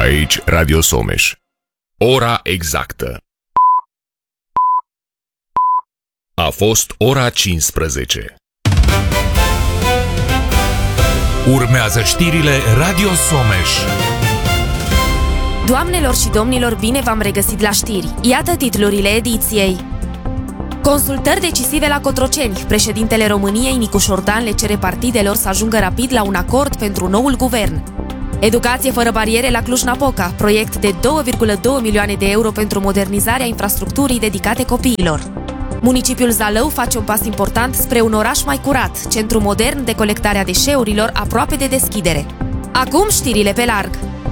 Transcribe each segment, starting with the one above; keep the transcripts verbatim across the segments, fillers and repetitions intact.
Aici Radio Someș. Ora exactă. A fost ora cincisprezece. Urmează știrile Radio Someș. Doamnelor și domnilor, bine v-am regăsit la știri. Iată titlurile ediției. Consultări decisive la Cotroceni. Președintele României, Nicu Șordan, le cere partidelor să ajungă rapid la un acord pentru noul guvern. Educație fără bariere la Cluj-Napoca, proiect de două virgulă doi milioane de euro pentru modernizarea infrastructurii dedicate copiilor. Municipiul Zalău face un pas important spre un oraș mai curat, centru modern de colectare a deșeurilor aproape de deschidere. Acum știrile pe larg.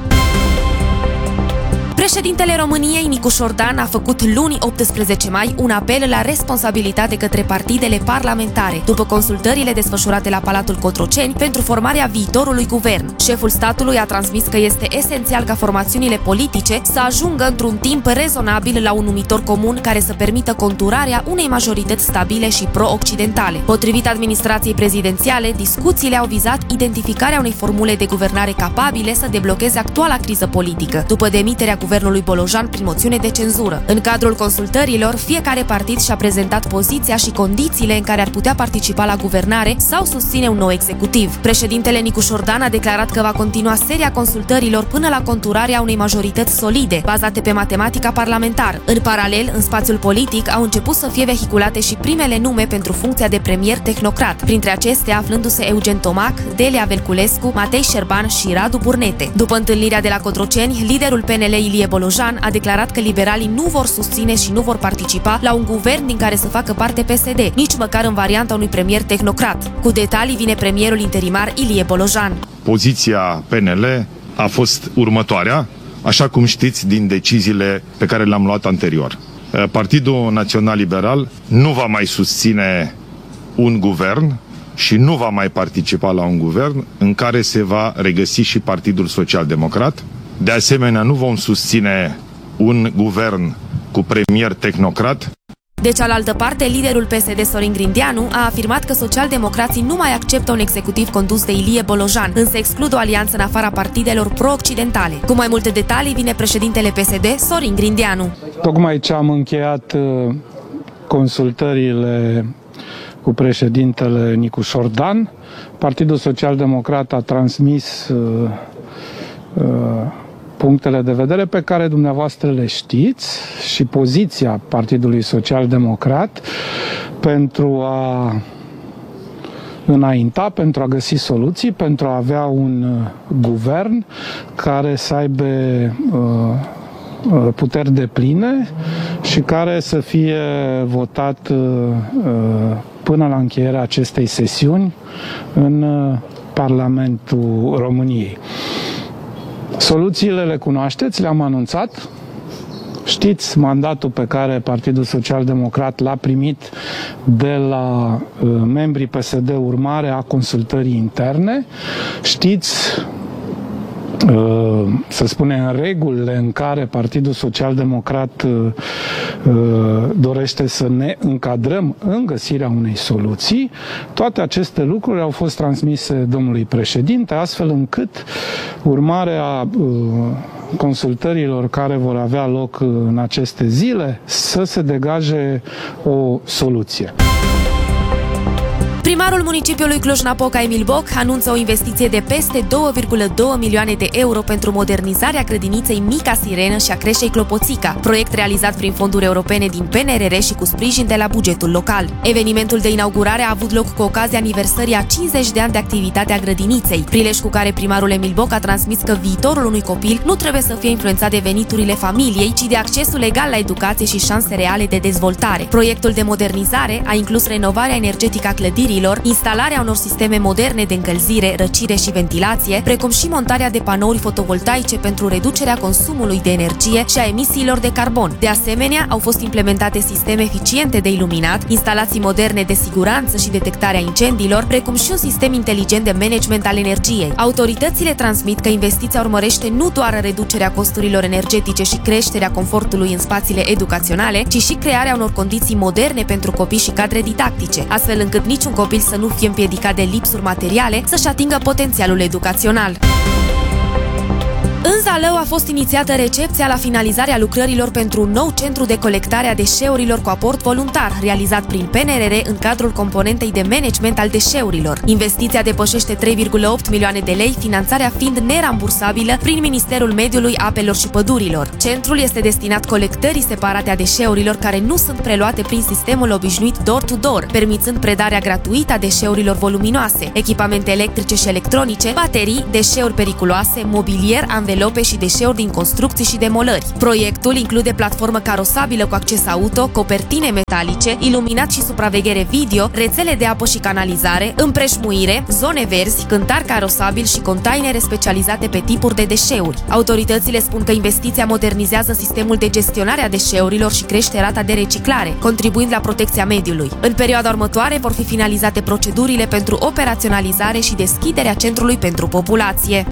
Președintele României, Nicu Șordan, a făcut luni optsprezece mai un apel la responsabilitate către partidele parlamentare, după consultările desfășurate la Palatul Cotroceni pentru formarea viitorului guvern. Șeful statului a transmis că este esențial ca formațiunile politice să ajungă într-un timp rezonabil la un numitor comun care să permită conturarea unei majorități stabile și pro-occidentale. Potrivit administrației prezidențiale, discuțiile au vizat identificarea unei formule de guvernare capabile să deblocheze actuala criză politică, după demiterea guvernului Bolojan prin moțiune de cenzură. În cadrul consultărilor, fiecare partid și-a prezentat poziția și condițiile în care ar putea participa la guvernare sau susține un nou executiv. Președintele Nicu Șordan a declarat că va continua seria consultărilor până la conturarea unei majorități solide, bazate pe matematica parlamentară. În paralel, în spațiul politic au început să fie vehiculate și primele nume pentru funcția de premier tehnocrat, printre acestea aflându-se Eugen Tomac, Delia Velculescu, Matei Șerban și Radu Burnete. După întâlnirea de la Cotroceni, liderul P N L Ilie Bolojan a declarat că liberalii nu vor susține și nu vor participa la un guvern din care să facă parte P S D, nici măcar în varianta unui premier tehnocrat. Cu detalii vine premierul interimar Ilie Bolojan. Poziția P N L a fost următoarea, așa cum știți din deciziile pe care le-am luat anterior. Partidul Național Liberal nu va mai susține un guvern și nu va mai participa la un guvern în care se va regăsi și Partidul Social Democrat. De asemenea, nu vom susține un guvern cu premier tehnocrat. De cealaltă parte, liderul P S D Sorin Grindeanu a afirmat că socialdemocrații nu mai acceptă un executiv condus de Ilie Bolojan, însă exclud o alianță în afara partidelor pro-occidentale. Cu mai multe detalii vine președintele P S D Sorin Grindeanu. Tocmai ce am încheiat consultările cu președintele Nicu Șordan, Partidul Social Democrat a transmis uh, uh, punctele de vedere pe care dumneavoastră le știți și poziția Partidului Social Democrat pentru a înainta, pentru a găsi soluții, pentru a avea un guvern care să aibă uh, puteri depline și care să fie votat uh, până la încheierea acestei sesiuni în uh, Parlamentul României. Soluțiile le cunoașteți, le-am anunțat. Știți mandatul pe care Partidul Social Democrat l-a primit de la uh, membrii P S D urmare a consultării interne. Știți, uh, să spunem, în regulile în care Partidul Social Democrat uh, uh, dorește să ne încadrăm în găsirea unei soluții. Toate aceste lucruri au fost transmise domnului președinte, astfel încât urmarea uh, consultărilor care vor avea loc în aceste zile să se degaje o soluție. Primarul municipiului Cluj-Napoca, Emil Boc, anunță o investiție de peste două virgulă doi milioane de euro pentru modernizarea grădiniței Mica Sirenă și a creșei Clopoțica, proiect realizat prin fonduri europene din P N R R și cu sprijin de la bugetul local. Evenimentul de inaugurare a avut loc cu ocazia aniversării a cincizeci de ani de activitate a grădiniței, prilej cu care primarul Emil Boc a transmis că viitorul unui copil nu trebuie să fie influențat de veniturile familiei, ci de accesul legal la educație și șanse reale de dezvoltare. Proiectul de modernizare a inclus renovarea energetică a clădirii, instalarea unor sisteme moderne de încălzire, răcire și ventilație, precum și montarea de panouri fotovoltaice pentru reducerea consumului de energie și a emisiilor de carbon. De asemenea, au fost implementate sisteme eficiente de iluminat, instalații moderne de siguranță și detectarea incendiilor, precum și un sistem inteligent de management al energiei. Autoritățile transmit că investiția urmărește nu doar reducerea costurilor energetice și creșterea confortului în spațiile educaționale, ci și crearea unor condiții moderne pentru copii și cadre didactice, astfel încât niciun copil să nu fie împiedicat de lipsuri materiale să-și atingă potențialul educațional. În Zalău a a fost inițiată recepția la finalizarea lucrărilor pentru un nou centru de colectare a deșeurilor cu aport voluntar, realizat prin P N R R în cadrul componentei de management al deșeurilor. Investiția depășește trei virgulă opt milioane de lei, finanțarea fiind nerambursabilă prin Ministerul Mediului, Apelor și Pădurilor. Centrul este destinat colectării separate a deșeurilor care nu sunt preluate prin sistemul obișnuit door-to-door, permițând predarea gratuită a deșeurilor voluminoase, echipamente electrice și electronice, baterii, deșeuri periculoase, mobilier, anvelope și deșeuri din construcții și demolări. Proiectul include platformă carosabilă cu acces auto, copertine metalice, iluminat și supraveghere video, rețele de apă și canalizare, împreșmuire, zone verzi, cântar carosabil și containere specializate pe tipuri de deșeuri. Autoritățile spun că investiția modernizează sistemul de gestionare a deșeurilor și crește rata de reciclare, contribuind la protecția mediului. În perioada următoare vor fi finalizate procedurile pentru operaționalizare și deschiderea centrului pentru populație.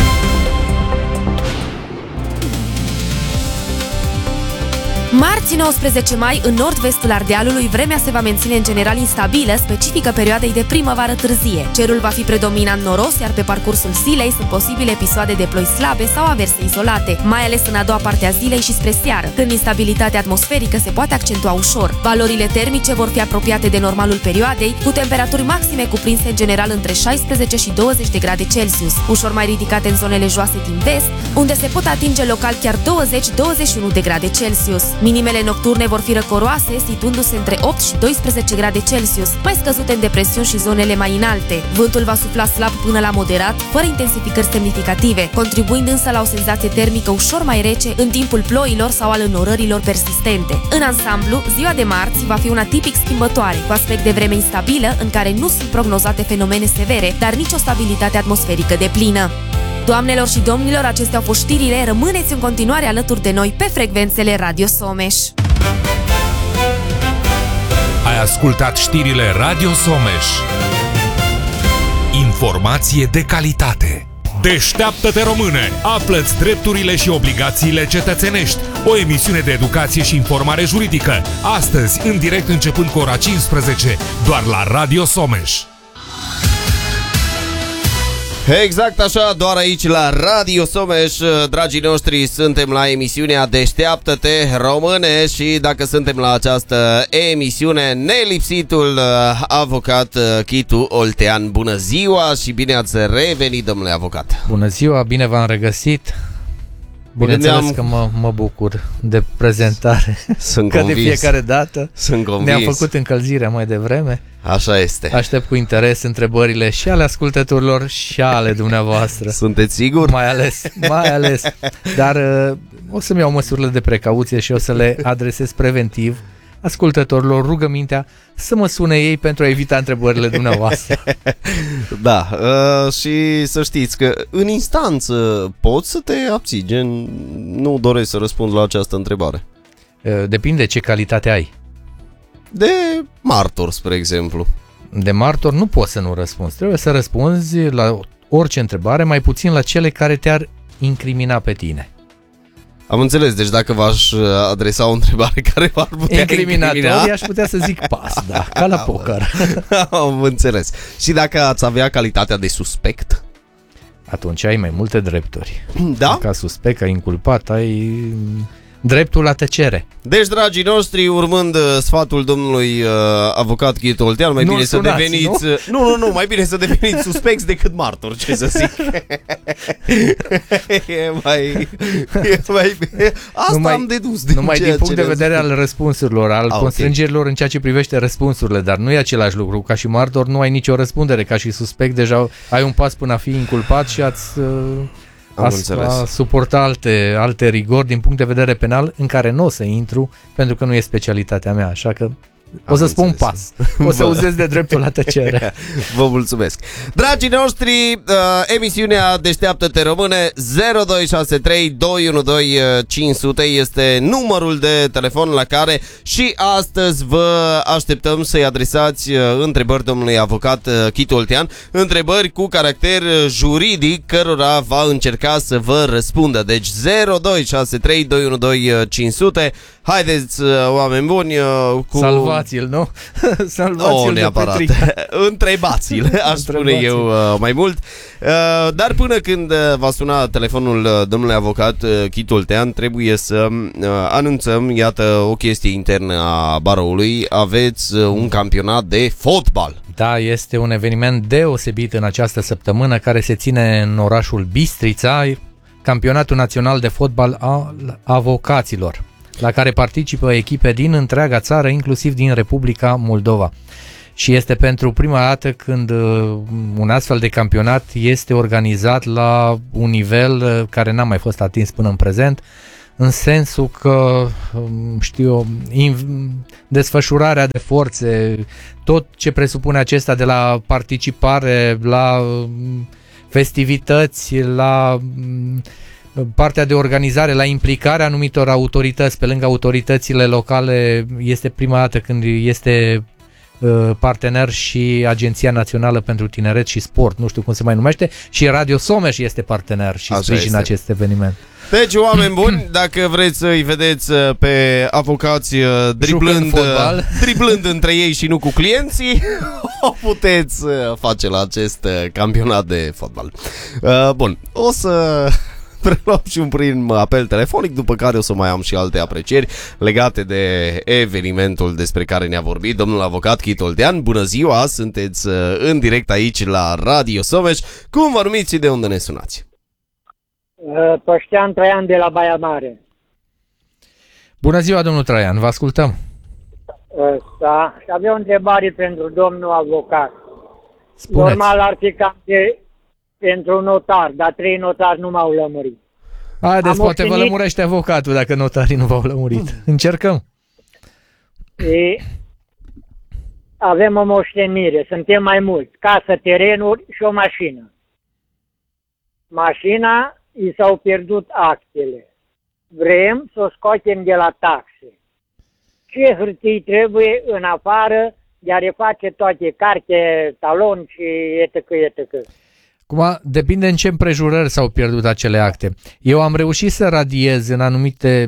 Marți nouăsprezece mai, în nord-vestul Ardealului, vremea se va menține în general instabilă, specifică perioadei de primăvară târzie. Cerul va fi predominant noros, iar pe parcursul zilei sunt posibile episoade de ploi slabe sau averse izolate, mai ales în a doua parte a zilei și spre seară, când instabilitatea atmosferică se poate accentua ușor. Valorile termice vor fi apropiate de normalul perioadei, cu temperaturi maxime cuprinse în general între șaisprezece și douăzeci de grade Celsius, ușor mai ridicate în zonele joase din vest, unde se pot atinge local chiar douăzeci - douăzeci și unu de grade Celsius. Minimele nocturne vor fi răcoroase, situându-se între opt și doisprezece grade Celsius, mai scăzute în depresiuni și zonele mai înalte. Vântul va sufla slab până la moderat, fără intensificări semnificative, contribuind însă la o senzație termică ușor mai rece în timpul ploilor sau al înnorărilor persistente. În ansamblu, ziua de marți va fi una tipic schimbătoare, cu aspect de vreme instabilă, în care nu sunt prognozate fenomene severe, dar nici o stabilitate atmosferică deplină. Doamnelor și domnilor, acestea au fost știrile. Rămâneți în continuare alături de noi pe frecvențele Radio Someș. Ai ascultat știrile Radio Someș. Informație de calitate. Deșteaptă-te, române! Află-ți drepturile și obligațiile cetățenești. O emisiune de educație și informare juridică. Astăzi, în direct, începând cu ora cincisprezece, doar la Radio Someș. Exact așa, doar aici la Radio Someș, dragii noștri, suntem la emisiunea Deșteaptă-te, române, și dacă suntem la această emisiune, nelipsitul avocat Chitu Oltean. Bună ziua și bine ați revenit, domnule avocat. Bună ziua, bine v-am regăsit. Bineînțeles că mă, mă bucur de prezentare. Sunt că convins. de fiecare dată Sunt convins. ne-am făcut încălzirea mai devreme. Așa este. Aștept cu interes întrebările și ale ascultătorilor și ale dumneavoastră. Sunteți sigur? Mai ales, mai ales. Dar o să-mi iau măsurile de precauție și o să le adresez preventiv ascultătorilor rugămintea să mă sune ei pentru a evita întrebările dumneavoastră. Da, uh, și să știți că în instanță poți să te abții, gen nu doresc să răspund la această întrebare. Depinde ce calitate ai. De martor, spre exemplu. De martor nu poți să nu răspunzi. Trebuie să răspunzi la orice întrebare, mai puțin la cele care te-ar incrimina pe tine. Am înțeles, deci dacă v-aș adresa o întrebare care v-ar putea incriminatorii, incrimina, aș putea să zic pas, da, ca la poker. Am înțeles. Și dacă ați avea calitatea de suspect? Atunci ai mai multe drepturi. Da? Ca suspect, ca inculpat, ai dreptul la tăcere. Deci, dragii noștri, urmând uh, sfatul domnului uh, avocat Chitu Oltean, mai Nu bine sunați, să deveniți... Nu? nu, nu, nu, mai bine să deveniți suspecți decât martori, ce să zic. e mai... E mai asta numai, am dedus din Numai ceea din punct ce de vedere al răspunsurilor, al ah, constrângerilor okay. în ceea ce privește răspunsurile, dar nu e același lucru. Ca și martor nu ai nicio răspundere, ca și suspect deja ai un pas până a fi inculpat și ați... Uh, A, a suporta alte, alte rigori din punct de vedere penal în care nu o să intru pentru că nu e specialitatea mea, așa că o să spun pas. O să uzez de dreptul la tăcere. Vă mulțumesc. Dragii noștri, uh, emisiunea Deșteaptă-te române, zero doi șase trei doi unu doi cinci zero zero este numărul de telefon la care și astăzi vă așteptăm să-i adresați uh, întrebări domnului avocat uh, Chitu Oltean, întrebări cu caracter juridic cărora va încerca să vă răspundă. Deci zero doi șase trei doi unu doi cinci zero zero. Haideți, uh, oameni buni, uh, cu Salvați Salvați-l, nu? Salvați-l nu neapărat. Întrebați-l, aș spune eu mai mult. Dar până când va suna telefonul domnului avocat Chitu Oltean, trebuie să anunțăm, iată, o chestie internă a baroului. Aveți un campionat de fotbal. Da, este un eveniment deosebit în această săptămână care se ține în orașul Bistrița, Campionatul Național de Fotbal al Avocaților, la care participă echipe din întreaga țară, inclusiv din Republica Moldova. Și este pentru prima dată când un astfel de campionat este organizat la un nivel care n-a mai fost atins până în prezent, în sensul că, știu eu, desfășurarea de forțe, tot ce presupune acesta, de la participare, la festivități, la partea de organizare, la implicarea anumitor autorități pe lângă autoritățile locale, este prima dată când este partener și Agenția Națională pentru Tineret și Sport, nu știu cum se mai numește, și Radio Someș este partener și sprijină acest eveniment. Deci, oameni buni, dacă vreți să-i vedeți pe avocați driblând, driblând între ei și nu cu clienții, o puteți face la acest campionat de fotbal. Bun, o să preluăm și un prim apel telefonic, după care o să mai am și alte aprecieri legate de evenimentul despre care ne-a vorbit domnul avocat Chitu Oltean. Bună ziua, sunteți în direct aici la Radio Someș. Cum vă numiți și de unde ne sunați? Păștean Traian de la Baia Mare. Bună ziua, domnul Traian, vă ascultăm. Da, și avea o întrebare pentru domnul avocat. Spuneți. Normal ar fi cam de, pentru notar, dar trei notari nu m-au lămurit. Haideți, poate vă lămurește avocatul dacă notarii nu v-au lămurit. Încercăm. E, avem o moștenire, suntem mai mulți. Casă, terenuri și o mașină. Mașina, i s-au pierdut actele. Vrem să o scoatem de la taxe. Ce hârtii trebuie în afară de a reface toate, carte, talon și et cetera et cetera. Acum, depinde în ce împrejurări s-au pierdut acele acte. Eu am reușit să radiez în anumite,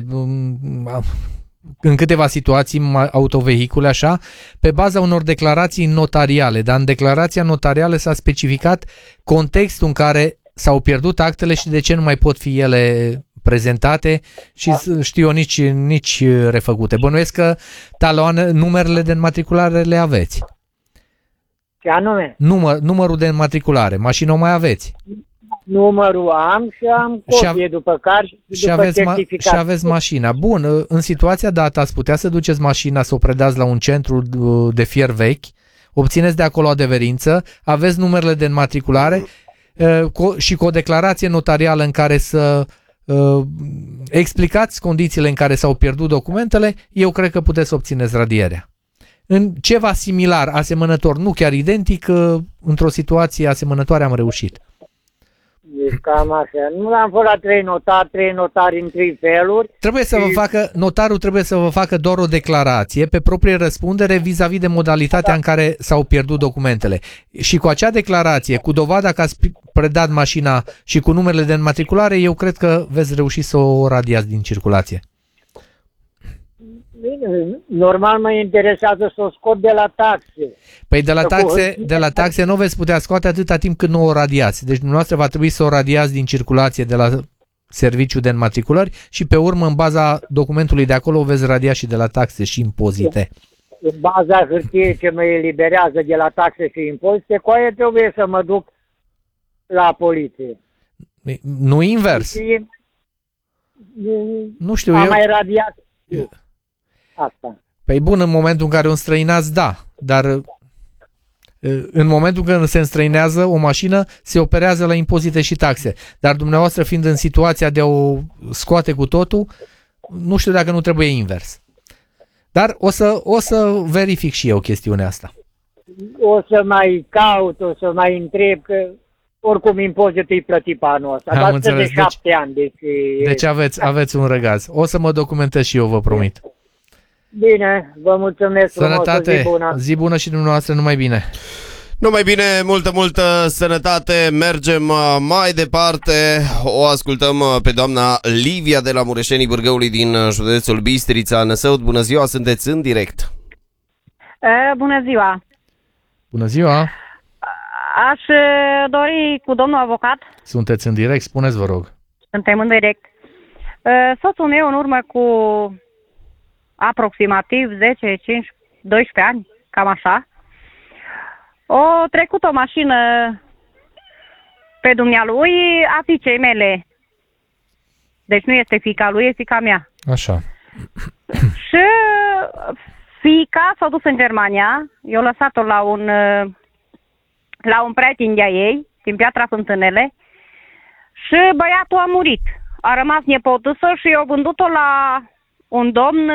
în câteva situații, autovehicule așa, pe baza unor declarații notariale, dar în declarația notarială s-a specificat contextul în care s-au pierdut actele și de ce nu mai pot fi ele prezentate și, știu eu, nici, nici refăcute. Bănuiesc că taloane, numerele de înmatriculare le aveți. Ce anume? Număr, numărul de înmatriculare. Mașină o mai aveți? Numărul am și am copie și după card și, și, după aveți certificat. și aveți mașina. Bun, în situația dată ați putea să duceți mașina să o predați la un centru de fier vechi, obțineți de acolo adeverință, aveți numerele de înmatriculare și cu o declarație notarială în care să uh, explicați condițiile în care s-au pierdut documentele, eu cred că puteți să obțineți radierea. În ceva similar, asemănător, nu chiar identic, uh, într-o situație asemănătoare am reușit. Deci cam așa. Nu am fost la trei notari, trei notari în trei feluri. Trebuie să și... vă facă, notarul trebuie să vă facă doar o declarație pe proprie răspundere vis-a-vis de modalitatea da. în care s-au pierdut documentele. Și cu acea declarație, cu dovada că ați predat mașina și cu numerele de înmatriculare, eu cred că veți reuși să o radiați din circulație. Bine, normal mă interesează să o scot de la taxe. Păi de la taxe, de la taxe nu veți putea scoate atâta timp cât nu o radiați. Deci dumneavoastră va trebui să o radiați din circulație de la serviciul de înmatriculări și pe urmă, în baza documentului de acolo, o veți radia și de la taxe și impozite. În baza hârtiei ce mă eliberează de la taxe și impozite, cu aia trebuie să mă duc la poliție. Nu invers. Și, nu știu am eu. mai radiat asta. Păi bun, în momentul în care o înstrăinați, da, dar în momentul când se înstrăinează o mașină, se operează la impozite și taxe. Dar dumneavoastră, fiind în situația de a o scoate cu totul, nu știu dacă nu trebuie invers. Dar o să, o să verific și eu chestiunea asta. O să mai caut, o să mai întreb, că oricum impozitul e plătit pe anul ăsta. Dar de deci, șapte ani. Deci, deci aveți, aveți un răgaz. O să mă documentez și eu, vă promit. Bine, vă mulțumesc frumos. Sănătate, zi bună. Zi bună și dumneavoastră, numai bine. Numai bine, multă, multă sănătate. Mergem mai departe. O ascultăm pe doamna Livia de la Mureșenii Bârgăului din județul Bistrița. Năsăud, bună ziua, sunteți în direct. Bună ziua! Bună ziua! Aș dori cu domnul avocat. Sunteți în direct, spuneți, vă rog. Suntem în direct. Soțul meu, în urmă cu aproximativ zece, cincisprezece, doisprezece ani, cam așa, o trecut o mașină pe dumnealui a fiicei mele. Deci nu este fiica lui, e fiica mea. Așa. Și fiica s-a dus în Germania, eu lăsat-o la un, la un prieten de-a ei, din Piatra Fântânele, și băiatul a murit. A rămas nepotâsă și i-a vândut-o la un domn,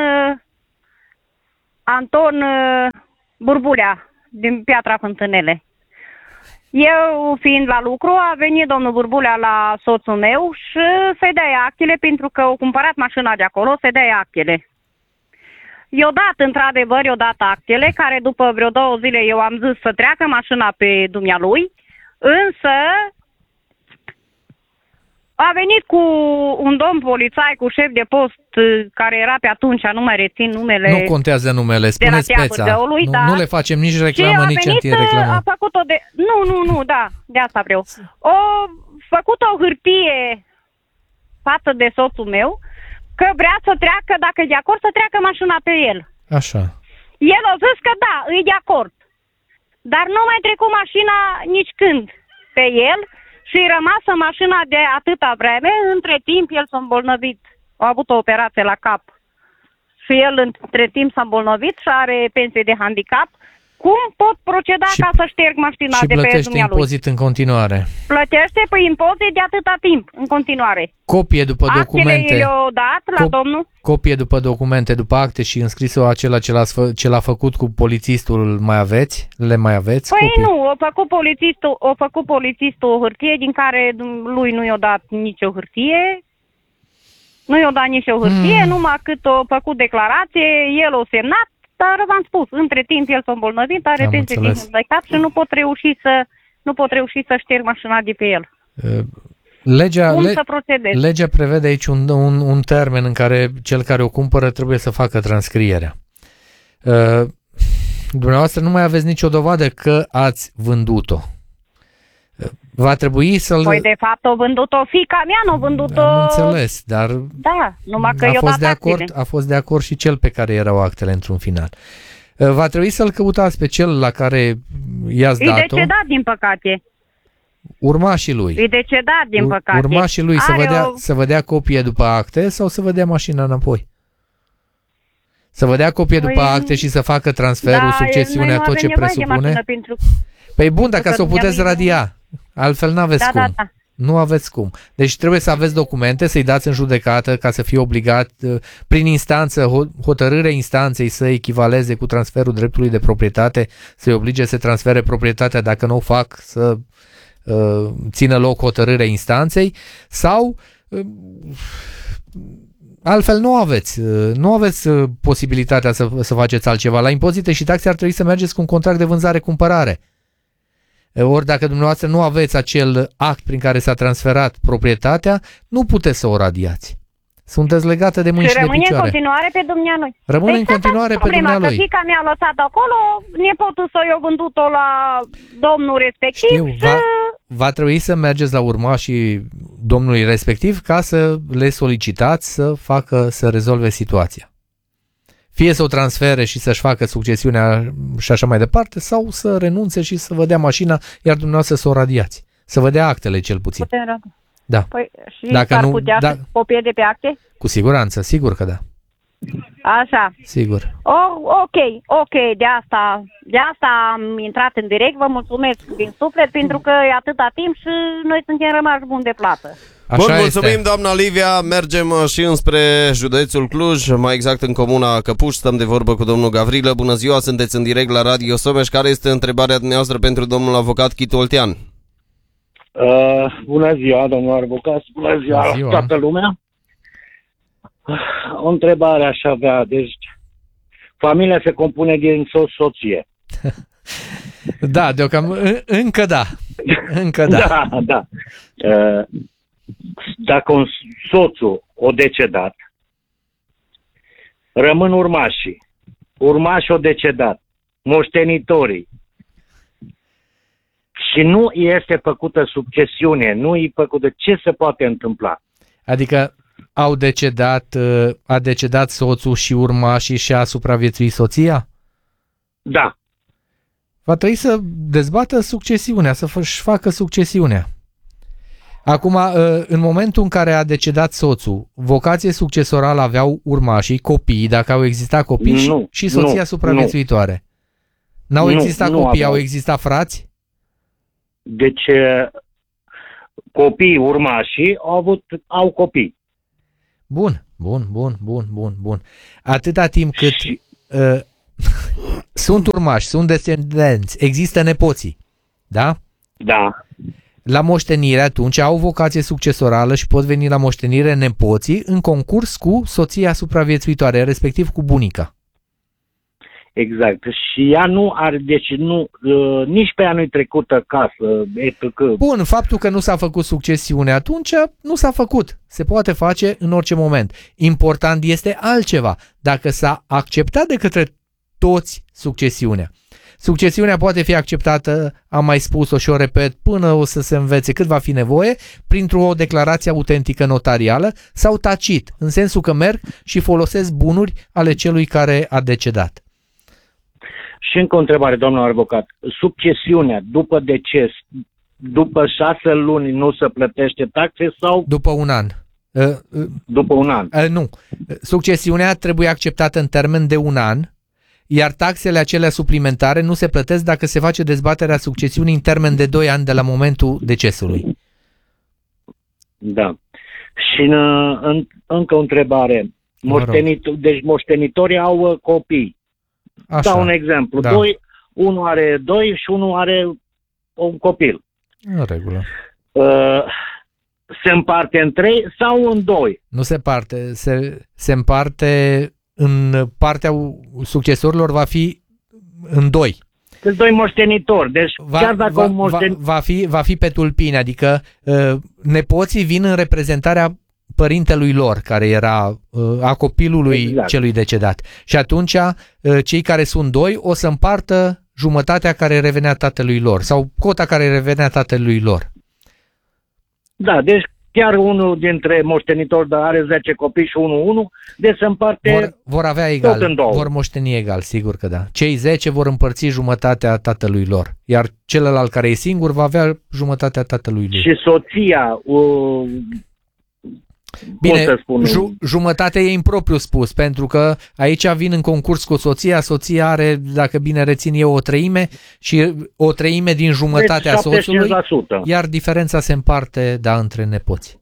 Anton Burbulea, din Piatra Fântânele. Eu, fiind la lucru, a venit domnul Burbulea la soțul meu și să-i dea actele, pentru că au cumpărat mașina de acolo, să-i dea actele. I-o dat, într-adevăr, i-o dat actele, care după vreo două zile eu am zis să treacă mașina pe dumnealui, însă a venit cu un domn polițai, cu șef de post, care era pe atunci, nu mai rețin numele. Nu contează numele, spuneți speța. Găului, nu, da. nu le facem nici reclamă, nici antireclamă. A făcut-o de... Nu, nu, nu, da, de asta vreau. O făcut o hârtie față de soțul meu, că vrea să treacă, dacă e de acord, să treacă mașina pe el. Așa. El a zis că da, e de acord. Dar nu mai trecut mașina nici când pe el și i rămasă mașina de atâta vreme. Între timp el s-a îmbolnăvit, a avut o operație la cap și el între timp s-a îmbolnăvit și are pensie de handicap. Cum pot proceda și, ca să șterg mașina și de pe dumnealui? Și plătește impozit în continuare. Plătește pe impozit de atâta timp, în continuare. Copie după Actele documente. le-o dat la Cop- domnul. Copie după documente, după acte și înscrisul acela ce l-a, ce l-a făcut cu polițistul, mai aveți? Le mai aveți? Păi copii? nu, a făcut polițistul, a făcut polițistul o hârtie din care lui nu i-a dat nicio hârtie. Nu i-a dat nicio hârtie, mm. numai cât a făcut declarație, el o semnat. Dar v-am spus, între timp el s-a îmbolnăvit, are pensie din handicap și nu pot reuși să nu pot reuși să șterg mașina de pe el. Legea, Cum le, să procedez? Legea prevede aici un, un, un termen în care cel care o cumpără trebuie să facă transcrierea. Uh, dumneavoastră nu mai aveți nicio dovadă că ați vândut-o. Va trebui să-l... Păi de fapt o vândut-o fiica mea, nu o vândut-o... Am înțeles, dar... Da, numai că a eu fost dat de acord, actele. a fost de acord și cel pe care erau actele într-un final. Va trebui să-l căutați pe cel la care i-ați E dat-o. E decedat, din păcate. Urmașii lui. E decedat, din păcate. Urmașii lui să vă, dea, o... să vă dea copie după acte sau să vă dea mașina înapoi? Să vă dea copie după păi, acte și să facă transferul, da, succesiunea, tot ce presupune? Pentru... Păi bun, dacă să o puteți radia. Altfel n-aveți da, cum. Da, da. Nu aveți cum. Deci trebuie să aveți documente, să-i dați în judecată ca să fie obligat prin instanță, hotărârea instanței să echivaleze cu transferul dreptului de proprietate, să-i oblige să transfere proprietatea, dacă nu o fac, să uh, țină loc hotărârea instanței, sau uh, altfel nu aveți. Uh, nu aveți uh, posibilitatea să, să faceți altceva. La impozite și taxe ar trebui să mergeți cu un contract de vânzare-cumpărare. Ori dacă dumneavoastră nu aveți acel act prin care s-a transferat proprietatea, nu puteți să o radiați. Sunteți legate de mâini și, și de picioare. rămâne în continuare pe dumnealui. Rămâne în continuare pe dumnealui. Că fiica mi-a lăsat acolo, nepotul să i-a vândut-o la domnul respectiv. Știu, și... va, va trebui să mergeți la urmașii domnului respectiv ca să le solicitați să facă, să rezolve situația. Fie să o transfere și să-și facă succesiunea și așa mai departe, sau să renunțe și să vă dea mașina, iar dumneavoastră să o radiați. Să vă dea actele cel puțin. Putem da. Păi și Dacă s-ar nu, putea da, să copie de pe acte? Cu siguranță, sigur că da. Așa. Sigur. Oh, ok, ok, de asta, de asta am intrat în direct, vă mulțumesc din suflet, pentru că e atâta timp și noi suntem rămași buni de plată. Așa Bun, mulțumim, este. Doamna Livia. Mergem și înspre județul Cluj, mai exact în comuna Căpuș. Stăm de vorbă cu domnul Gavrilă. Bună ziua, sunteți în direct la Radio Someș. Care este întrebarea dumneavoastră pentru domnul avocat Chitu Oltean? Uh, bună ziua, domnul avocat. Bună ziua, bună ziua toată lumea. O întrebare aș avea. Deci, familia se compune din soț-soție. Da, deocamdată încă da. Încă da. Da, da. Uh, Dacă un soțul o decedat, rămân urmașii. Urmașii o decedat. moștenitorii și nu este făcută succesiune, nu e făcută, ce se poate întâmpla? Adică au decedat, a decedat soțul și urmașii și a supraviețuit soția? Da. Va trebui să dezbată succesiunea, să-și facă succesiunea. Acum, în momentul în care a decedat soțul, vocație succesorală aveau urmașii, copiii, dacă au existat copii, nu, și, și soția nu, supraviețuitoare. Nu. N-au nu, existat nu copii, aveau. au existat frați? Deci copiii urmașii au avut, au copii. Bun, bun, bun, bun, bun, bun. Atâta timp cât și... uh, sunt urmași, sunt descendenți, există nepoții, da? Da. La moștenire atunci au vocație succesorală și pot veni la moștenire nepoții în concurs cu soția supraviețuitoare, respectiv cu bunica. Exact. Și ea nu are, deci nu, uh, nici pe ea nu-i trecută casă, et cetera. Bun, faptul că nu s-a făcut succesiune atunci, nu s-a făcut. Se poate face în orice moment. Important este altceva. Dacă s-a acceptat de către toți succesiunea. Succesiunea poate fi acceptată, am mai spus-o și o repet, până o să se învețe cât va fi nevoie, printr-o declarație autentică notarială sau tacit, în sensul că merg și folosesc bunuri ale celui care a decedat. Și încă o întrebare, doamnă avocat. Succesiunea, după deces, după șase luni nu se plătește taxe sau... După un an. După un an. Nu. Succesiunea trebuie acceptată în termen de un an, iar taxele acelea suplimentare nu se plătesc dacă se face dezbaterea succesiunii în termen de doi ani de la momentul decesului. Da. Și în, în, încă o întrebare. Moștenit, deci moștenitorii au copii. Așa. Dau un exemplu. Da. Doi, unul are doi și unul are un copil. În regulă. Uh, se împarte în trei sau în doi? Nu se parte. Se, se împarte în partea succesorilor va fi în doi. Sunt doi moștenitori. Deci va, chiar dacă va, un moșten... va, va, fi, va fi pe tulpini, adică uh, nepoții vin în reprezentarea părintelui lor, care era uh, a copilului exact. Celui decedat. Și atunci uh, cei care sunt doi o să împartă jumătatea care revenea tatălui lor sau cota care revenea tatălui lor. Da, deci chiar unul dintre moștenitori de are zece copii și unul unu, deci se împarte vor, vor avea egal, vor moșteni egal, sigur că da. Cei zece vor împărți jumătatea tatălui lor, iar celălalt care e singur va avea jumătatea tatălui lui. Și soția... Uh... Bine, ju- jumătate e impropriu spus, pentru că aici vin în concurs cu soția, soția are, dacă bine rețin eu, o treime și o treime din jumătatea deci soțului, iar diferența se împarte, da, între nepoți.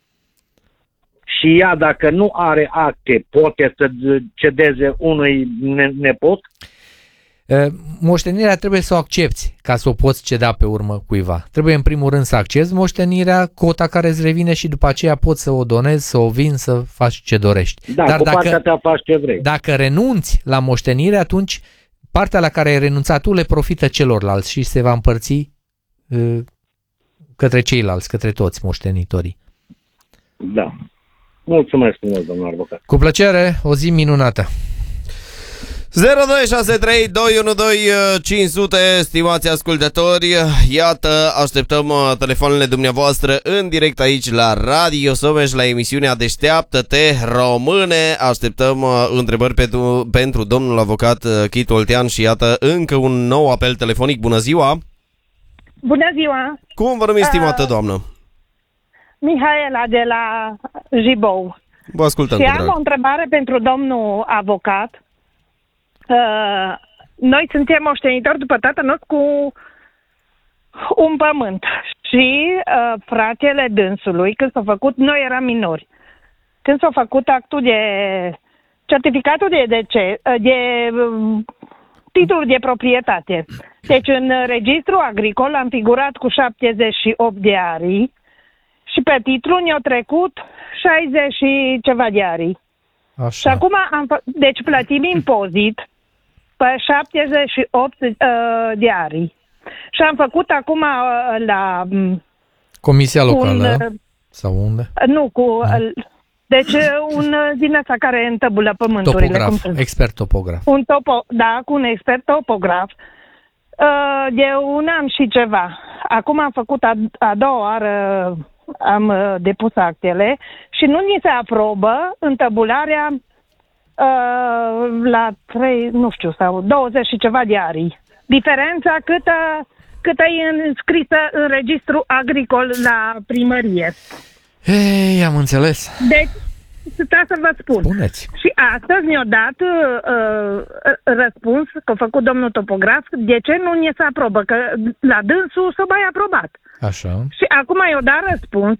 Și ea, dacă nu are acte, poate să cedeze unui nepot? Moștenirea trebuie să o accepti ca să o poți ceda pe urmă cuiva. Trebuie în primul rând să accepti moștenirea, cota care îți revine și după aceea poți să o donezi, să o vinzi, să faci ce dorești. Da, dar cu dacă, partea ta faci ce vrei. Dacă renunți la moștenire, atunci partea la care ai renunțat tu le profită celorlalți și se va împărți uh, către ceilalți, către toți moștenitorii. Da. Mulțumesc frumos, domnul avocat. Cu plăcere, o zi minunată. zero doi șase trei doi unu doi cinci zero zero, stimați ascultători, iată, așteptăm telefoanele dumneavoastră în direct aici la Radio Someș, la emisiunea Deșteaptă-te Române. Așteptăm întrebări pentru, pentru domnul avocat Chit Oltean și iată încă un nou apel telefonic. Bună ziua! Bună ziua! Cum vă numiți, stimată doamnă? Mihaela de la Jibou. Vă ascultăm. Și am o întrebare pentru domnul avocat. Uh, noi suntem moștenitori după tatăl nostru cu un pământ și uh, fratele dânsului, când s-a făcut, noi eram minori, când s-a făcut actul de certificatul de deces, de uh, titlul de proprietate. Deci în registru agricol am figurat cu șaptezeci și opt de arii și pe titlu ne-au trecut șaizeci și ceva de arii. Așa. Și acum am fă... deci plătim impozit pe șaptezeci și opt uh, de arii. Și am făcut acum uh, la... Comisia locală? Un, uh, sau unde? Nu, cu... Uh, Deci un din ăsta care întăbulă pământurile. Topograf, cum expert topograf. Un topo, da, cu un expert topograf. De un an și ceva. Acum am făcut a, a doua oară, am depus actele și nu ni se aprobă întăbularea uh, la trei, nu știu, sau douăzeci și ceva de arii. Diferența câtă, câtă e înscrisă în registru agricol la primărie. Ei, am înțeles. Deci, trebuie să vă spun. Puneți. Și astăzi mi-a dat uh, răspuns, că a făcut domnul topograf, de ce nu ne se aprobă, că la dânsul s-a mai aprobat. Așa. Și acum i-a dat răspuns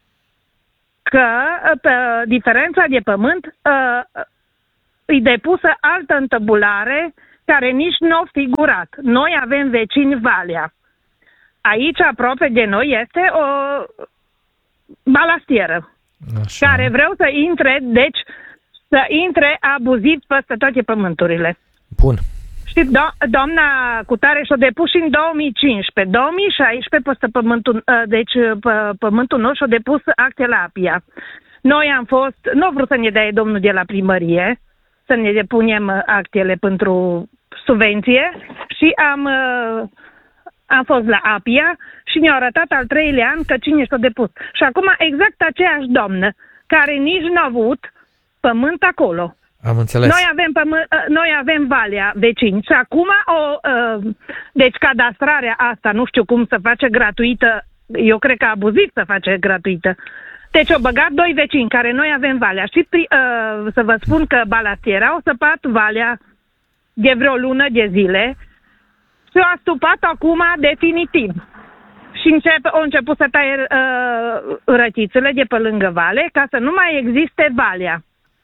că pe diferența de pământ uh, îi depusă altă întăbulare care nici nu a figurat. Noi avem vecini Valea. Aici, aproape de noi, este o balastieră. Așa. Care vreau să intre, deci să intre abuziv peste toate pământurile. Bun. Și do- doamna Cutare și-a depus și în două mii cincisprezece. două mii șaisprezece peste pământul, deci p- pământul nostru și-a depus acte la APIA. Noi am fost, nu a vrut să ne dea domnul de la primărie, să ne depunem actele pentru subvenție și am, am fost la APIA și ne-a arătat al treilea an că cine s-a depus. Și acum exact aceeași doamnă, care nici n-a avut pământ acolo. Am înțeles. Noi avem, pământ, noi avem Valea vecini și acum o, deci cadastrarea asta, nu știu cum să face gratuită, eu cred că abuziv să face gratuită. Deci au băgat doi vecini care noi avem Valea și uh, să vă spun că balastiera au săpat Valea de vreo lună de zile și au astupat acum definitiv. Și încep, au început să taie uh, rătițele de pe lângă vale ca să nu mai existe Valea.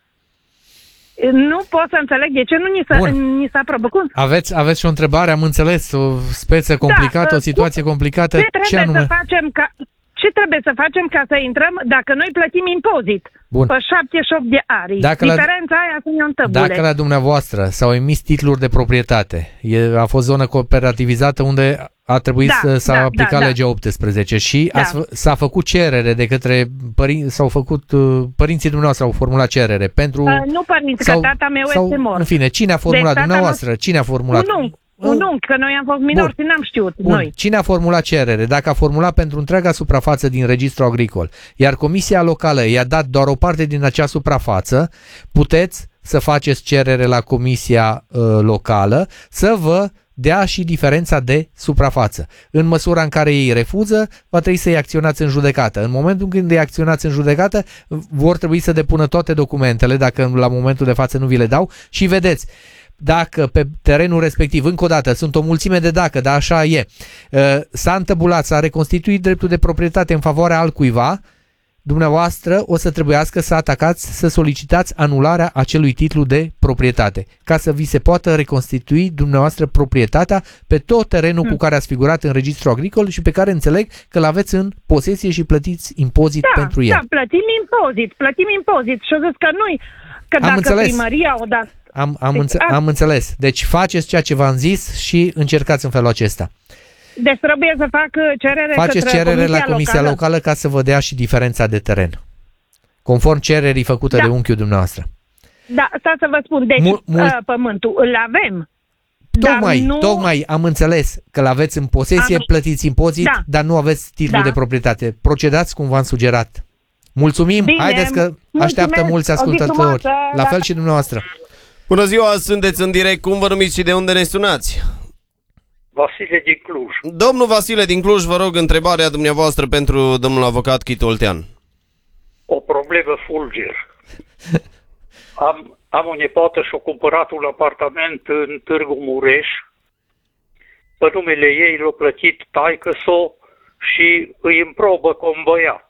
Nu pot să înțeleg de ce nu ni s-a, ni s-a aprobă. Cum? Aveți, aveți și o întrebare, am înțeles, o speță complicată, da, o situație complicată. Ce trebuie ce anume? să facem ca... Ce trebuie să facem ca să intrăm dacă noi plătim impozit? Bun. Pe șaptezeci și opt de arii. Dacă Diferența la, aia să ne întăbule. Dacă la dumneavoastră s-au emis titluri de proprietate, e, a fost zonă cooperativizată unde a trebuit da, să s-a da, aplicat da, legea optsprezece și da. a, s-a făcut cerere de către părinți, s-au făcut, părinții dumneavoastră au formulat cerere pentru... Uh, nu părinți, sau, că tata meu sau, este mort. În fine, cine a formulat? Deci, dumneavoastră? Nu... Cine a formulat? Un unchi, un unchi, că noi am fost minori și n-am știut. Bun. Noi. Cine a formulat cerere? Dacă a formulat pentru întreaga suprafață din registrul agricol, iar comisia locală i-a dat doar o parte din acea suprafață, puteți să faceți cerere la comisia uh, locală să vă dea și diferența de suprafață. În măsura în care ei refuză, va trebui să-i acționați în judecată. În momentul când îi acționați în judecată, vor trebui să depună toate documentele, dacă la momentul de față nu vi le dau, și vedeți, dacă pe terenul respectiv, încă o dată, sunt o mulțime de dacă, dar așa e, s-a întăbulat, s-a reconstituit dreptul de proprietate în favoarea altcuiva, dumneavoastră o să trebuiască să atacați, să solicitați anularea acelui titlu de proprietate, ca să vi se poată reconstitui dumneavoastră proprietatea pe tot terenul hmm. cu care ați figurat în registru agricol și pe care înțeleg că l-aveți în posesie și plătiți impozit da, pentru el. Da, plătim impozit, plătim impozit și o zis că nu că am dacă înțeles. primăria o dat... Am, am, înțe- am înțeles. Deci faceți ceea ce v-am zis și încercați în felul acesta. Deci trebuie să fac cerere Faceți către cerere comisia la comisia locală. locală ca să vă dea și diferența de teren. Conform cererii făcute da. de unchiul dumneavoastră. Da, stați să vă spun. Deci Mul- mul- pământul îl avem. Tocmai, dar nu... tocmai am înțeles că l-aveți în posesie, am... plătiți impozit, da. dar nu aveți titlu da. de proprietate. Procedați cum v-am sugerat. Mulțumim, Bine. Haideți că Mulțumesc. Așteaptă mulți ascultători. La fel și dumneavoastră. Bună ziua, sunteți în direct. Cum vă numiți și de unde ne sunați? Vasile din Cluj. Domnul Vasile din Cluj, vă rog întrebarea dumneavoastră pentru domnul avocat Chitu Oltean. O problemă fulger. Am, am o nepoată și-a cumpărat un apartament în Târgu Mureș. Pe numele ei l-a plătit taică-s-o și îi împrobă cu un băiat.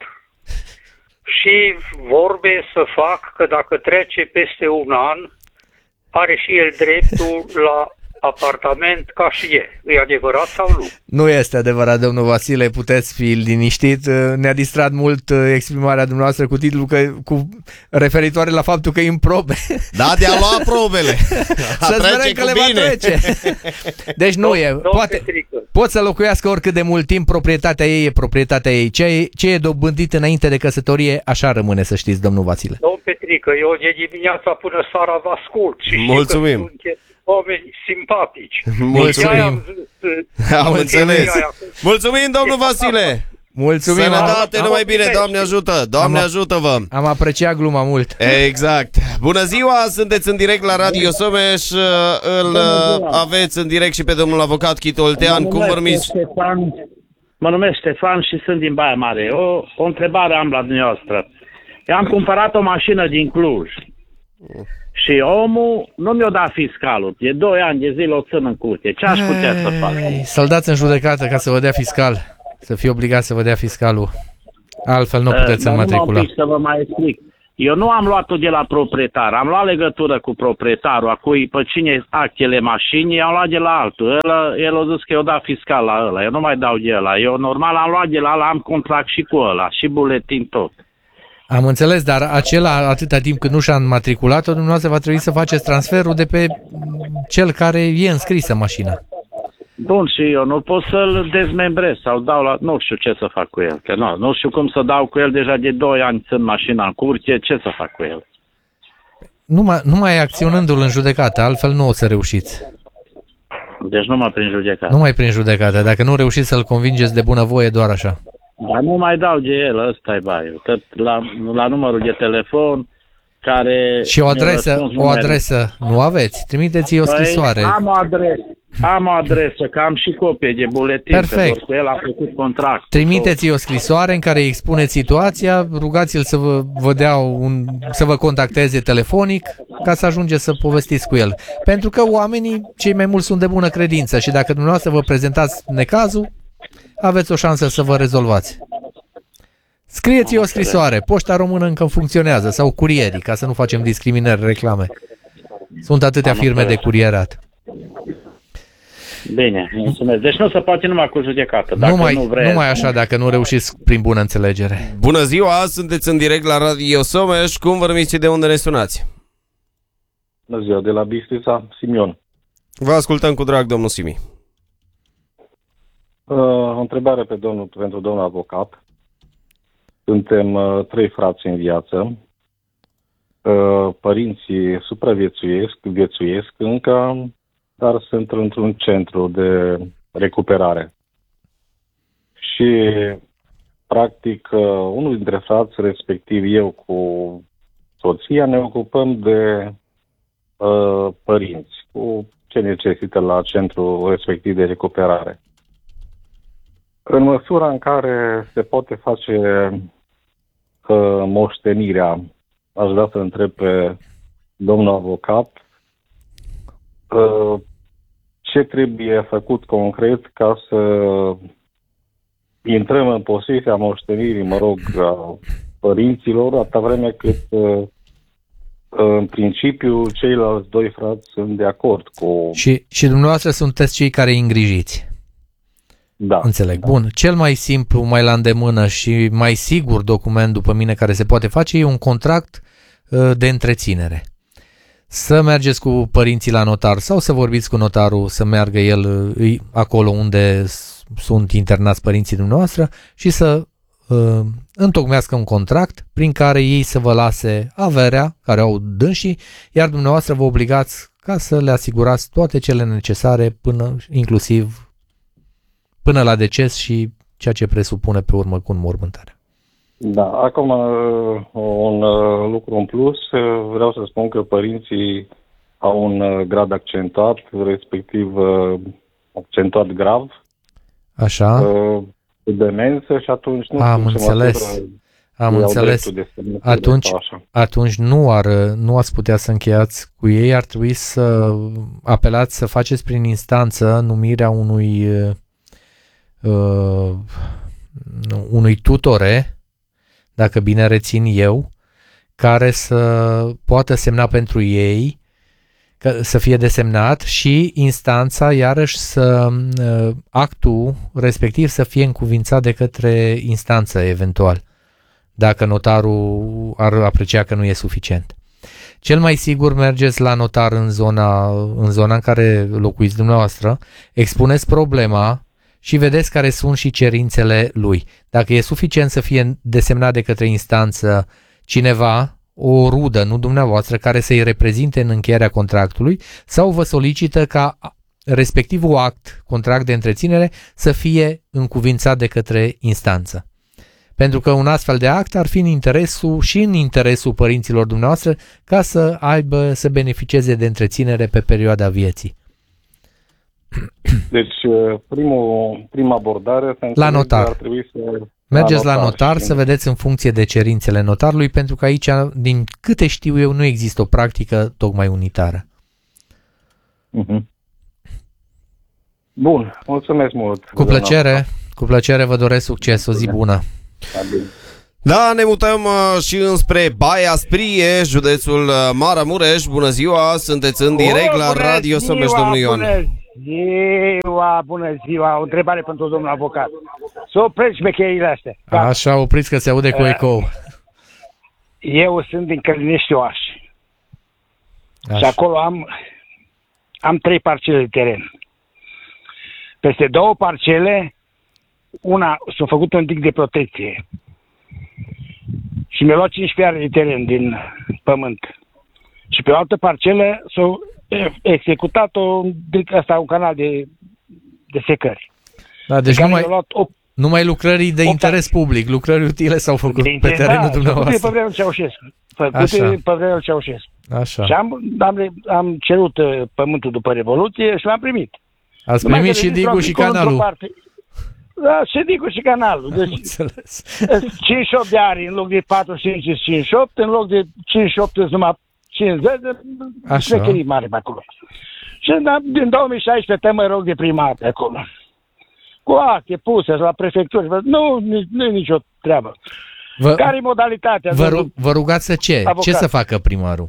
Și vorbe să fac că dacă trece peste un an, are și el dreptul la apartament ca și e. E adevărat sau nu? Nu este adevărat, domnul Vasile, puteți fi liniștit. Ne-a distrat mult exprimarea dumneavoastră cu titlul că, cu referitoare la faptul că e în probe. Da, te-a luat probele. Să sperăm că le va trece. Deci nu e. Poate, pot să locuiască oricât de mult timp, proprietatea ei e proprietatea ei. Ce e, ce e dobândit înainte de căsătorie, așa rămâne, să știți, domnul Vasile. Domnul Petrică, eu de dimineața până seara vă ascult și mulțumim. Oameni simpatici. Mulțumim. Am înțeles. Mulțumim, domnul Vasile. Mulțumim. Sănătate, numai bine, Doamne ajută. Doamne ajută-vă. Am apreciat gluma mult. Exact. Bună ziua, sunteți în direct la Radio Someș. Îl aveți în direct și pe domnul avocat Chito Oltean. Cum vă numiți? Mă numesc Ștefan și sunt din Baia Mare. O, o întrebare am la dumneavoastră. Eu am cumpărat o mașină din Cluj. Și omul nu mi-o dat fiscalul. E doi ani de zile o țin în curte. Ce aș putea să fac? Să-l dați în judecată ca să vă dea fiscal. Să fie obligat să vă dea fiscalul. Altfel nu puteți să matricula. Să vă mai explic. Eu nu am luat-o de la proprietar. Am luat legătură cu proprietarul. A cui pe cine actele mașinii, am luat de la altul. El, el a zis că eu da fiscal la ăla. Eu nu mai dau de ăla. Eu normal am luat de la ăla, am contract și cu ăla. Și buletin tot. Am înțeles, dar acela, atâta timp cât nu și-a înmatriculat-o, dumneavoastră va trebui să faceți transferul de pe cel care e înscrisă mașina. Bun, și eu nu pot să-l dezmembrez sau dau la... Nu știu ce să fac cu el, că nu, nu știu cum să dau cu el, deja de doi ani țin mașina în curte, ce să fac cu el? Numai, numai acționându-l în judecată, altfel nu o să reușiți. Deci numai prin judecată. Numai prin judecată, dacă nu reușiți să-l convingeți de bunăvoie, doar așa. Dar nu mai dau de el, ăsta e baiul. Tot la, la numărul de telefon care... Și o adresă, o adresă nu aveți? Trimiteți-i o scrisoare. Păi, am o adresă, am o adresă, că am și copie de buletin. Perfect. Că cu el a făcut contract. Trimiteți-i o scrisoare în care îi expuneți situația, rugați-l să vă, vă dea un, să vă contacteze telefonic ca să ajungeți să povestiți cu el. Pentru că oamenii, cei mai mulți, sunt de bună credință și dacă dumneavoastră vă prezentați necazul, aveți o șansă să vă rezolvați. Scrieți-i o scrisoare. Poșta Română încă funcționează sau curierii, ca să nu facem discriminări, reclame. Sunt atâtea firme de curierat. Bine, mulțumesc. Deci nu se poate numai cu judecată. Dacă numai, nu vrei... numai așa, dacă nu reușiți prin bună înțelegere. Bună ziua, sunteți în direct la Radio Someș. Cum vă numiți și de unde ne sunați? Bună ziua, de la Bistrița, Simion. Vă ascultăm cu drag, domnul Simi. Uh, o întrebare pe domnul, pentru domnul avocat. Suntem uh, trei frați în viață. Uh, părinții supraviețuiesc, viețuiesc încă, dar sunt într-un centru de recuperare. Și, practic, uh, unul dintre frați, respectiv eu cu soția, ne ocupăm de uh, părinți, cu ce necesită la centru respectiv de recuperare. În măsura în care se poate face uh, moștenirea, aș vrea să întreb pe domnul avocat uh, ce trebuie făcut concret ca să intrăm în posesia moștenirii, mă rog, a părinților, atâta vreme cât uh, în principiu ceilalți doi frați sunt de acord cu... Și, și dumneavoastră sunteți cei care îi îngrijiți. Da. Înțeleg. Bun. Cel mai simplu, mai la îndemână și mai sigur document după mine care se poate face e un contract uh, de întreținere. Să mergeți cu părinții la notar sau să vorbiți cu notarul să meargă el uh, acolo unde sunt internați părinții dumneavoastră și să uh, întocmească un contract prin care ei să vă lase averea care au dânsii, iar dumneavoastră vă obligați ca să le asigurați toate cele necesare până inclusiv până la deces și ceea ce presupune pe urmă cu înmormântarea. Da, acum un lucru în plus, vreau să spun că părinții au un grad accentuat, respectiv accentuat grav. Așa. Cu demență și atunci nu Am înțeles. Am înțeles. Atunci, atunci nu, ar, nu ați putea să încheiați cu ei, ar trebui să apelați să faceți prin instanță numirea unui Uh, unui tutore, dacă bine rețin eu, care să poată semna pentru ei că, să fie desemnat și instanța iarăși să actul respectiv să fie încuvințat de către instanță eventual, dacă notarul ar aprecia că nu e suficient. Cel mai sigur mergeți la notar în zona, în zona în care locuiți dumneavoastră, expuneți problema și vedeți care sunt și cerințele lui. Dacă e suficient să fie desemnat de către instanță cineva, o rudă, nu dumneavoastră, care să-i reprezinte în încheierea contractului, sau vă solicită ca respectivul act, contract de întreținere, să fie încuvințat de către instanță. Pentru că un astfel de act ar fi în interesul și în interesul părinților dumneavoastră ca să aibă, să beneficieze de întreținere pe perioada vieții. Deci, primul, prima abordare la notar. Ar trebui să... Mergeți la notar, la notar și... să vedeți în funcție de cerințele notarului, pentru că aici, din câte știu eu, nu există o practică tocmai unitară. Uh-huh. Bun, mulțumesc mult. Cu plăcere, cu plăcere vă doresc succes, o zi bună. Da, ne mutăm uh, și înspre Baia Sprie, județul uh, Maramureș. Bună ziua, sunteți în direct oh, la Radio Someș, domnul Ioan. Bună ziua, bună ziua, o întrebare pentru domnul avocat. Să opreți șmecherile astea. Da. Așa, opriți că se aude cu ecou. Eu sunt din Călinești Oaș. Și acolo am, am trei parcele de teren. Peste două parcele, una s-a făcut un dig de protecție și mi-a luat cincisprezece are de teren din pământ. Și pe o altă parcelă s-a executat o, asta, un canal de, de secări. Da, deci numai, numai lucrări de interes public, lucrări utile s-au făcut pe terenul da, dumneavoastră. Făcute pe vremea Ceaușescu. Făcute pe vremea Ceaușescu. Așa. Și am, am, am cerut pământul după Revoluție și l-am primit. Ați primit și digul și canalul. Da, și digul și canalul. Deci, cincizeci și opt de ari în loc de patruzeci și cinci, cincizeci și opt, în loc de cincizeci și opt numai cincizeci, șmecherii mare pe acolo. Și din două mii șaisprezece te mă rog de primar pe acolo. Cu acte puse la prefectură. Nu, nu e nicio treabă. Vă, care e modalitatea? Vă, ru- vă rugați să ce? Avocat. Ce să facă primarul?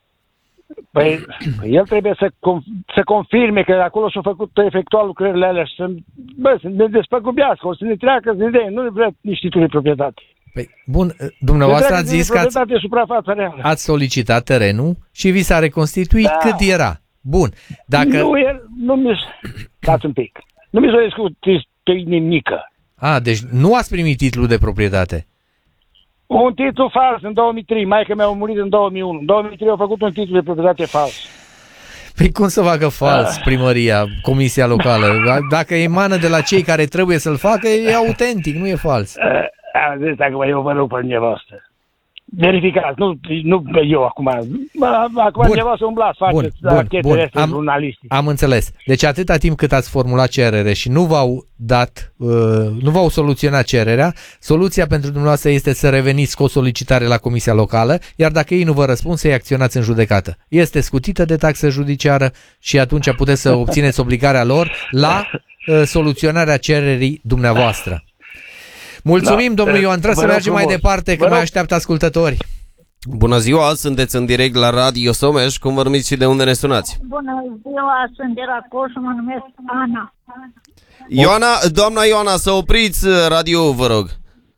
Păi, el trebuie să, să confirme că acolo s-au făcut efectuat lucrările alea și să, bă, să ne despăgubească, o să ne treacă să ne dea, nu ne vrea nici titlul de proprietate. Păi, bun, dumneavoastră ați zis că ați, ați solicitat terenul și vi s-a reconstituit da. Cât era. Bun, dacă... Nu, el, nu mi stați un pic. Nu mi s-a discutat nimică. A, deci nu ați primit titlul de proprietate? Un titlu fals în două mii trei, maică mea a murit în două mii unu. În două mii trei au făcut un titlu de proprietate fals. Păi cum să facă fals primăria, comisia locală? Dacă emană de la cei care trebuie să-l facă, e autentic, nu e fals. Am zis, dacă eu vă rog pe dumneavoastră. Verificați, nu, nu eu acum. Acum dumneavoastră umblați, faceți anchetele jurnalistice. Am înțeles. Deci atâta timp cât ați formulat cerere și nu v-au dat, uh, nu v-au soluționat cererea, soluția pentru dumneavoastră este să reveniți cu o solicitare la comisia locală, iar dacă ei nu vă răspund, să-i acționați în judecată. Este scutită de taxă judiciară și atunci puteți să obțineți obligarea lor la uh, soluționarea cererii dumneavoastră. Mulțumim, da, domnul Ioan, trebuie să mergem frumos. Mai departe, că mai așteaptă ascultători. Bună ziua, sunteți în direct la Radio Someș, cum vă numiți și de unde ne sunați? Bună ziua, sunt de la Cluj, mă numesc Ana. Ioana, doamna Ioana, să opriți radio, vă rog.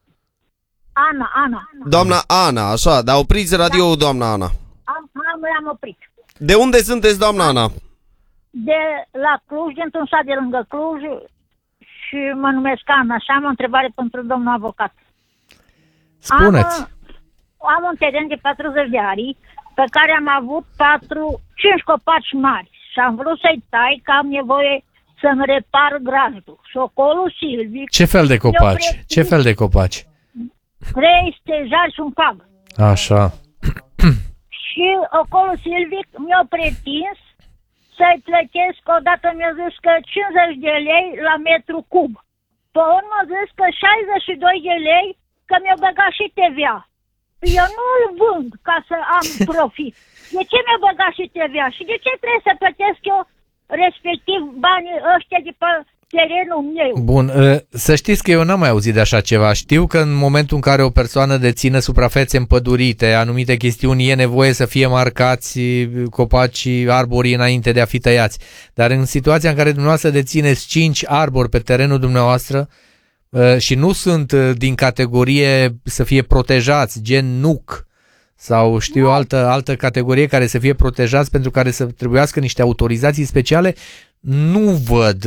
Ana, Ana. Doamna Ana, așa, dar opriți radio, da. Doamna Ana. Am, am, l-am oprit. De unde sunteți, doamna Ana? De la Cluj, dintr-un sat de lângă Cluj. Și mă numesc Ana și am o întrebare pentru domnul avocat. Spuneți. Am, am un teren de patruzeci de ari pe care am avut patru, cinci copaci mari și am vrut să-i tai că am nevoie să-mi repar grajdul. Și ocolul silvic... Ce fel de copaci? Pre... Ce fel de copaci? Trei stejari și un cag. Așa. Și ocolul silvic mi-a pretins să-i plătesc, odată mi-a zis că cincizeci de lei la metru cub. Pe urmă a zis că șaizeci și doi de lei, că mi-a băgat și T V A. Eu nu îl vând ca să am profit. De ce mi-a băgat și T V A? Și de ce trebuie să plătesc eu respectiv banii ăștia de pe terenul meu. Bun, să știți că eu n-am mai auzit de așa ceva. Știu că în momentul în care o persoană deține suprafețe împădurite, anumite chestiuni, e nevoie să fie marcați copacii, arborii înainte de a fi tăiați. Dar în situația în care dumneavoastră dețineți cinci arbori pe terenul dumneavoastră și nu sunt din categorie să fie protejați, gen nuc, sau știu o altă, altă categorie care să fie protejați pentru care să trebuiască niște autorizații speciale, nu văd,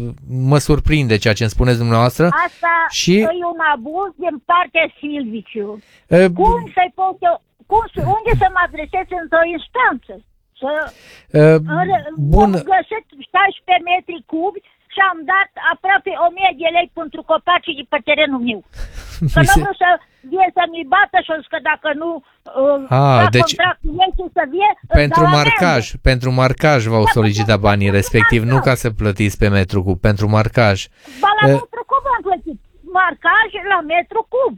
mă surprinde ceea ce îmi spuneți dumneavoastră. Asta și... e un abuz din partea Silviciu. E... Cum să-i pot eu, cum, unde să mă adresez într-o instanță? Să... E... Bun. Am găsit șaisprezece metri cubi și am dat aproape o mie de lei pentru copacii de pe terenul meu. Că nu vreau să vie să-mi bată și o zic că dacă nu uh, A, deci, contractul ei să vie, pentru marcaj, pentru marcaj v-au solicitat banii respectiv, nu ca să plătiți pe metru cub, pentru marcaj. Ba la uh, metru cub am plătit. Marcaj la metru cub.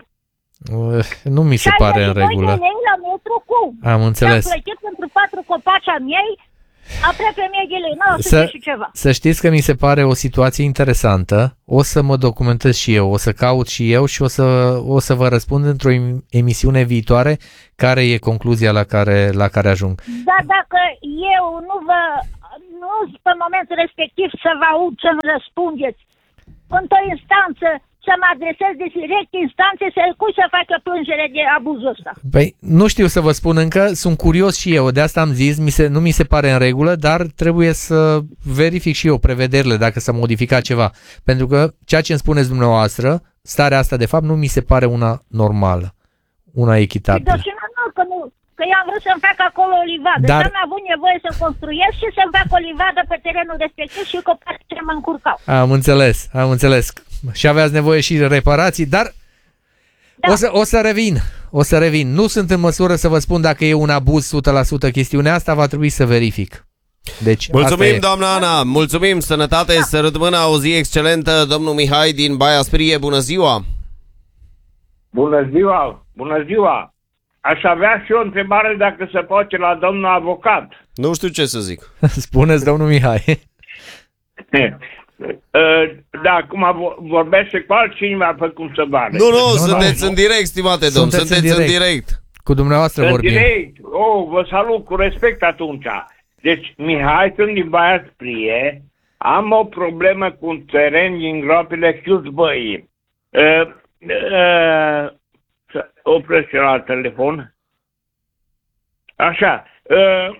Uh, nu mi se pare în regulă. De lei la metru cub. Am înțeles. Am plătit pentru patru copaci a miei, aproape mie de lei, nu, să, și ceva. Să știți că mi se pare o situație interesantă. O să mă documentez și eu, o să caut și eu și o să, o să vă răspund într-o emisiune viitoare care e concluzia la care, la care ajung. Dar dacă eu nu vă, nu pe momentul respectiv să vă aud să-mi răspundeți într-o instanță, să mă adresez de direct instanțe, să cui să facă plângere de abuzul ăsta. Păi, nu știu să vă spun încă, sunt curios și eu, de asta am zis, mi se, nu mi se pare în regulă, dar trebuie să verific și eu prevederile, dacă s-a modificat ceva. Pentru că ceea ce îmi spuneți dumneavoastră, starea asta de fapt nu mi se pare una normală, una echitabilă. Deci, nu, că, nu, că eu am vrut să-mi fac acolo o livadă, dar am avut nevoie să construiesc și să-mi fac o livadă pe terenul respectiv și copacii ce mă încurcau. Am înțeles, am înțeles. Și aveați nevoie și de reparații, dar da. o, să, o să revin, o să revin. Nu sunt în măsură să vă spun dacă e un abuz o sută la sută chestiunea asta, va trebui să verific. Deci, mulțumim, doamna Ana, mulțumim, sănătate, da. Să rămână o zi excelentă. Domnul Mihai din Baia Sprie, bună ziua! Bună ziua, bună ziua! Aș avea și o întrebare, dacă se poate, la domnul avocat. Nu știu ce să zic. Spuneți, domnul Mihai. Da, acum vorbește cu altcineva pe cum se vale. Nu, nu, nu sunteți nu. în direct, stimate domn, sunteți, sunteți în, direct. în direct. Cu dumneavoastră în vorbim. Direct. Oh, vă salut cu respect atunci. Deci, Mihai, sunt din Baia Sprie, am o problemă cu un teren din gropile Chiuzbăii. Uh, uh, opresc la telefon. Așa. Uh,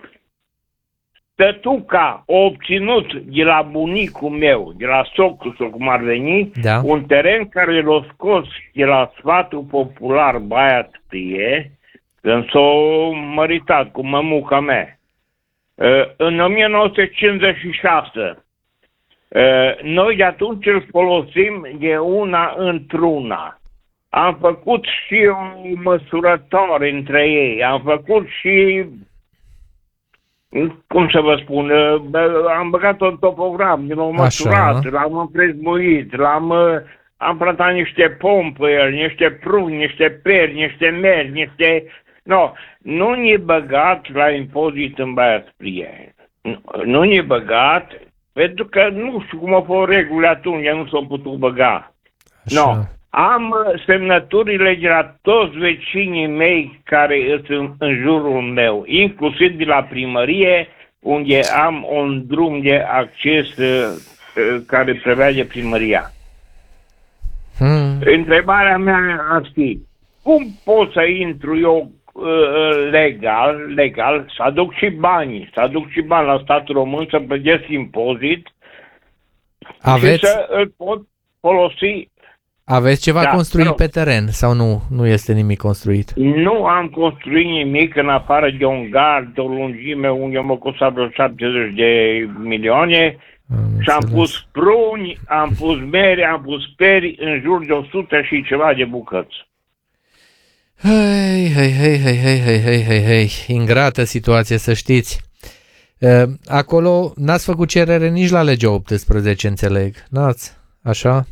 Tătuca a obținut de la bunicul meu, de la socru sau cum ar veni, da. un teren care l-a scos de la Sfatul Popular Baia Sprie, când s-a măritat cu mămuca mea. În o mie nouă sute cincizeci și șase. Noi de atunci îl folosim de una într-una. Am făcut și o măsurătoare între ei, am făcut și... cum să vă spun, am băgat un topogram, l-am măsurat, l-am împrejmuit, l-am am plantat niște pompe, niște pruni, niște peri, niște meri, niște... No, nu ne băgat la impozit în Baia Sprie. Nu, nu ne băgat, pentru că nu știu cum au fost regulile atunci, nu s-au putut băga. No. Am semnăturile de la toți vecinii mei care sunt în jurul meu, inclusiv de la primărie, unde am un drum de acces uh, care prevede primăria. Hmm. Întrebarea mea ar fi, cum pot să intru eu uh, legal, legal, să aduc și bani, să aduc și bani la statul român, să plătesc impozit Aveți? și să îl pot folosi. Aveți ceva da, construit nu. pe teren sau nu? Nu este nimic construit? Nu am construit nimic în afară de un gard, de o lungime unde mă costat vreo șaptezeci de milioane am și am pus pruni, am pus mere, am pus peri în jur de o sută și ceva de bucăți. Hei, hei, hei, hei, hei, hei, hei, hei, hei, ingrată situație, să știți. Acolo n-ați făcut cerere nici la legea optsprezece, înțeleg, n-ați? Așa?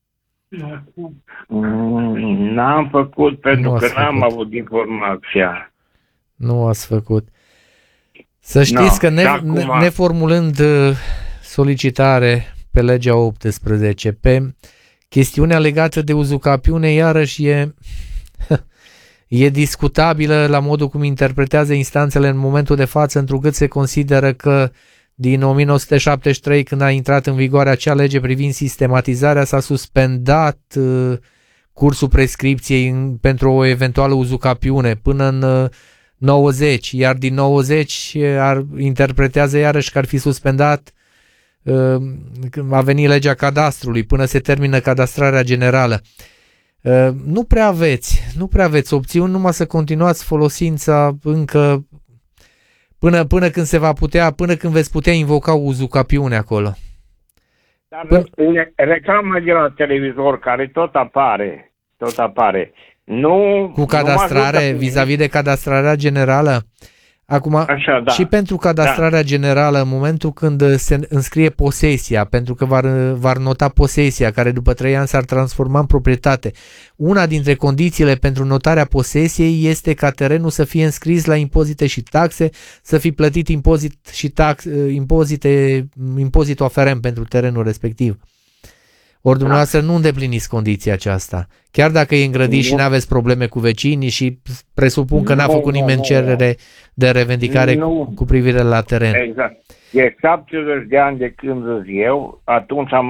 N-am făcut pentru nu că n-am făcut. avut informația. Nu ați făcut. Să știți no, că ne, ne, neformulând solicitare pe legea optsprezece. Pe chestiunea legată de uzucapiune, iarăși e, e discutabilă la modul cum interpretează instanțele în momentul de față, întrucât se consideră că din o mie nouă sute șaptezeci și trei, când a intrat în vigoare acea lege privind sistematizarea, s-a suspendat uh, cursul prescripției în, pentru o eventuală uzucapiune până în uh, nouăzeci, iar din nouăzeci ar, interpretează iarăși că ar fi suspendat, uh, a venit legea cadastrului până se termină cadastrarea generală. Uh, nu prea aveți, nu prea aveți opțiuni, numai să continuați folosința încă Până, până când se va putea, până când veți putea invoca uzucapiune acolo. Dar Până... reclama de la televizor care tot apare, tot apare. Nu, cu cadastrare, nu vis-a-vis de cadastrarea generală. Acum, Așa, da. și pentru cadastrarea da. generală, în momentul când se înscrie posesia, pentru că v-ar, v-ar nota posesia, care după trei ani s-ar transforma în proprietate, una dintre condițiile pentru notarea posesiei este ca terenul să fie înscris la impozite și taxe, să fi plătit impozit și tax, impozite, impozitul aferent pentru terenul respectiv. Ori dumneavoastră nu îndepliniți condiția aceasta. Chiar dacă e îngrădit și nu aveți probleme cu vecinii și presupun că n-a făcut nimeni cerere de revendicare nu. cu privire la teren. Exact. E șaptezeci de ani de când zic eu, atunci am